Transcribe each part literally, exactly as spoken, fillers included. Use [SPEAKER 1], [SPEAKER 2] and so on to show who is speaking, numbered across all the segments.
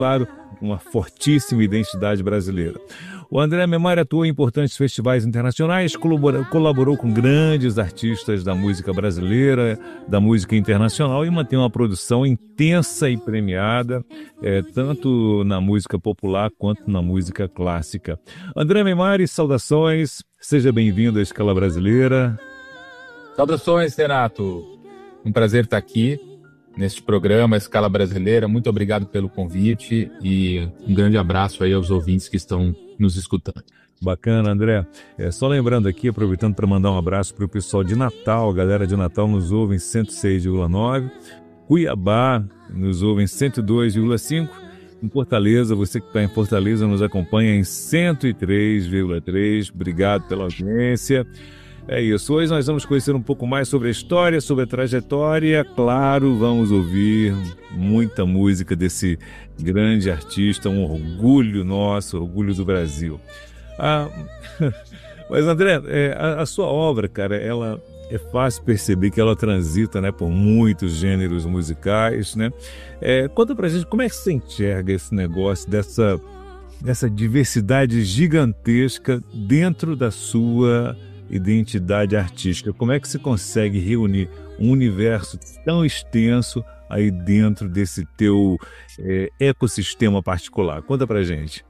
[SPEAKER 1] claro, uma fortíssima identidade brasileira. O André Memari atuou em importantes festivais internacionais, colaborou, colaborou com grandes artistas da música brasileira, da música internacional, e mantém uma produção intensa e premiada, é, tanto na música popular quanto na música clássica. André Memari, saudações, seja bem-vindo à Escala Brasileira.
[SPEAKER 2] Saudações, Renato. Um prazer estar aqui neste programa Escala Brasileira. Muito obrigado pelo convite e um grande abraço aí aos ouvintes que estão nos escutando.
[SPEAKER 1] Bacana, André. É, só lembrando aqui, aproveitando para mandar um abraço para o pessoal de Natal. A galera de Natal nos ouve em cento e seis vírgula nove. Cuiabá nos ouve em cento e dois vírgula cinco. Em Fortaleza, você que está em Fortaleza nos acompanha em cento e três vírgula três. Obrigado pela audiência. É isso, hoje nós vamos conhecer um pouco mais sobre a história, sobre a trajetória. Claro, vamos ouvir muita música desse grande artista, um orgulho nosso, orgulho do Brasil. Ah, mas André, é, a, a sua obra, cara, ela é fácil perceber que ela transita, né, por muitos gêneros musicais, né? É, conta pra gente como é que você enxerga esse negócio dessa, dessa diversidade gigantesca dentro da sua identidade artística. Como é que se consegue reunir um universo tão extenso aí dentro desse teu é, ecossistema particular? Conta pra gente.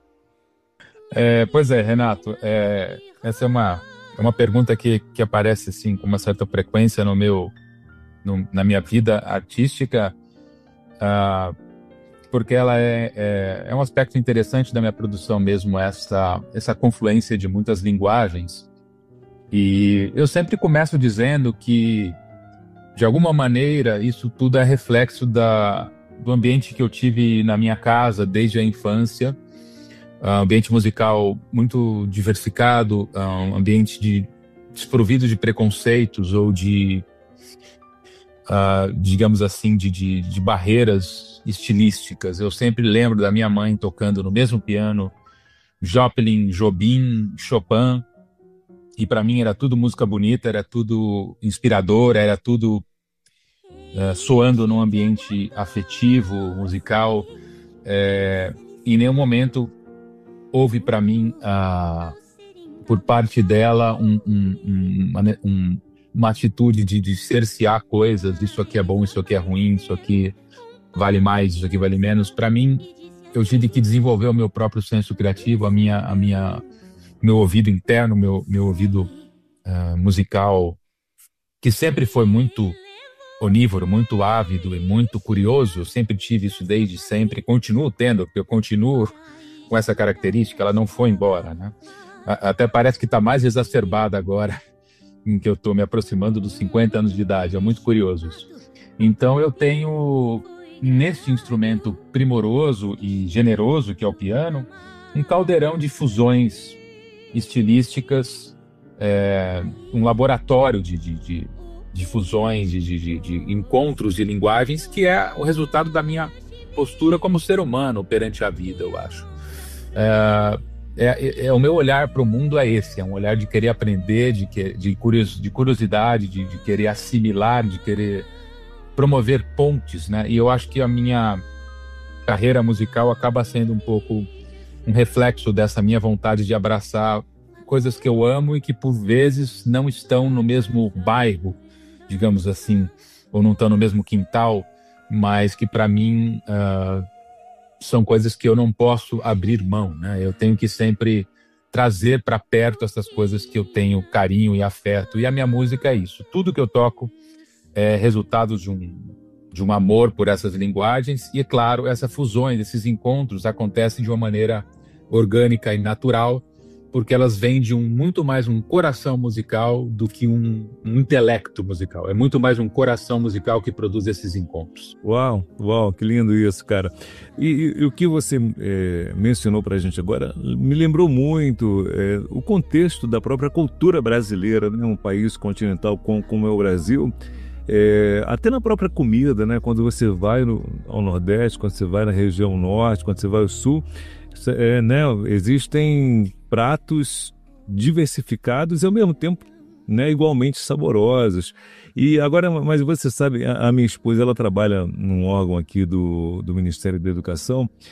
[SPEAKER 2] É, pois é, Renato, é, essa é uma, é uma pergunta que, que aparece assim, com uma certa frequência no meu, no, na minha vida artística, ah, porque ela é, é, é um aspecto interessante da minha produção mesmo, essa, essa confluência de muitas linguagens. E eu sempre começo dizendo que, de alguma maneira, isso tudo é reflexo da, do ambiente que eu tive na minha casa desde a infância. Um ambiente musical muito diversificado, um ambiente de, desprovido de preconceitos ou de, uh, digamos assim, de, de, de barreiras estilísticas. Eu sempre lembro da minha mãe tocando no mesmo piano Joplin, Jobim, Chopin. E para mim era tudo música bonita, era tudo inspirador, era tudo uh, soando num ambiente afetivo, musical. É, em nenhum momento houve para mim, uh, por parte dela, um, um, um, uma, um, uma atitude de, de cercear coisas. Isso aqui é bom, isso aqui é ruim, isso aqui vale mais, isso aqui vale menos. Para mim, eu tive que desenvolver o meu próprio senso criativo, a minha... A minha meu ouvido interno, meu, meu ouvido uh, musical, que sempre foi muito onívoro, muito ávido e muito curioso. Eu sempre tive isso desde sempre, continuo tendo, porque eu continuo com essa característica, ela não foi embora, né? Até parece que está mais exacerbada agora, em que eu estou me aproximando dos cinquenta anos de idade, é muito curioso isso. Então eu tenho, neste instrumento primoroso e generoso, que é o piano, um caldeirão de fusões estilísticas, é, um laboratório de, de, de, de fusões, de, de, de encontros de linguagens, que é o resultado da minha postura como ser humano perante a vida, eu acho. É, é, é, o meu olhar para o mundo é esse, é um olhar de querer aprender, de, que, de, curios, de curiosidade, de, de querer assimilar, de querer promover pontes, né? E eu acho que a minha carreira musical acaba sendo um pouco um reflexo dessa minha vontade de abraçar coisas que eu amo e que por vezes não estão no mesmo bairro, digamos assim, ou não estão no mesmo quintal, mas que para mim uh, são coisas que eu não posso abrir mão, né? Eu tenho que sempre trazer para perto essas coisas que eu tenho carinho e afeto, e a minha música é isso. Tudo que eu toco é resultado de um de um amor por essas linguagens, e, é claro, essas fusões, esses encontros acontecem de uma maneira orgânica e natural, porque elas vêm de um, muito mais um coração musical do que um, um intelecto musical. É muito mais um coração musical que produz esses encontros.
[SPEAKER 1] Uau, uau, que lindo isso, cara. E, e, e o que você é, mencionou pra gente agora me lembrou muito é, o contexto da própria cultura brasileira, né? Um país continental como, como é o Brasil. É, até na própria comida, né? Quando você vai no, ao Nordeste, quando você vai na região Norte, quando você vai ao Sul, é, né? Existem pratos diversificados e ao mesmo tempo né, igualmente saborosas. E agora, mas você sabe, a, a minha esposa, ela trabalha num órgão aqui do, do Ministério da Educação